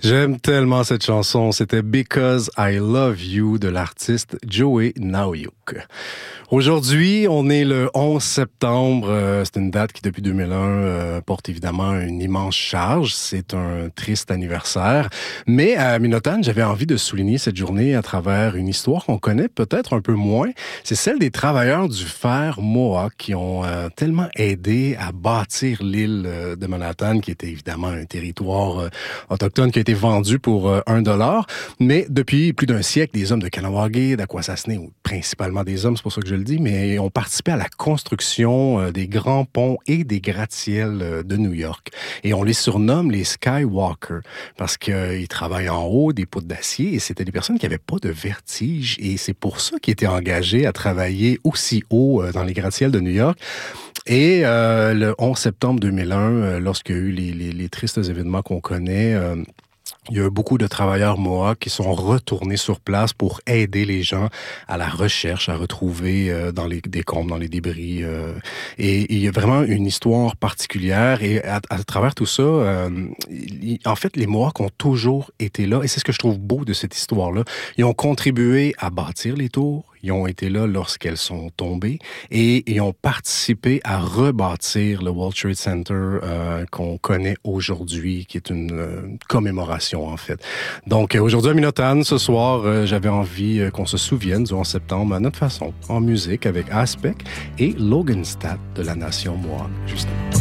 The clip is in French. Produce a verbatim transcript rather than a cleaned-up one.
J'aime tellement cette chanson. C'était Because I Love You de l'artiste Joey Naoyuk. Aujourd'hui, on est le onze septembre. Euh, c'est une date qui, depuis deux mille un, euh, porte évidemment une immense charge. C'est un triste anniversaire. Mais à Minotan, j'avais envie de souligner cette journée à travers une histoire qu'on connaît peut-être un peu moins. C'est celle des travailleurs du fer Mohawk qui ont euh, tellement aidé à bâtir l'île euh, de Manhattan, qui était évidemment un territoire euh, autochtone qui a été vendu pour euh, un dollar. Mais depuis plus d'un siècle, des hommes de Kahnawake, d'Akwesasne, ou principalement des hommes, c'est pour ça que je le dis, mais ont participé à la construction euh, des grands ponts et des gratte-ciels euh, de New York. Et on les surnomme les Skywalkers parce qu'ils euh, travaillent en haut des poutres d'acier et c'était des personnes qui n'avaient pas de vertige. Et c'est pour ça qu'ils étaient engagés à travailler aussi haut euh, dans les gratte-ciels de New York. Et euh, le onze septembre deux mille un, euh, lorsqu'il y a eu les, les, les tristes événements qu'on connaît, euh, il y a eu beaucoup de travailleurs Mohawks qui sont retournés sur place pour aider les gens à la recherche, à retrouver euh, dans les décombres, dans les débris. Euh, et, et il y a vraiment une histoire particulière. Et à, à travers tout ça, euh, il, en fait, les Mohawks ont toujours été là. Et c'est ce que je trouve beau de cette histoire-là. Ils ont contribué à bâtir les tours. Ils ont été là lorsqu'elles sont tombées et ils ont participé à rebâtir le World Trade Center euh, qu'on connaît aujourd'hui, qui est une euh, commémoration en fait. Donc aujourd'hui à Minotan, ce soir, euh, j'avais envie euh, qu'on se souvienne du onze septembre à notre façon, en musique avec Aspect et Logan Stat de la nation Mohawk, justement.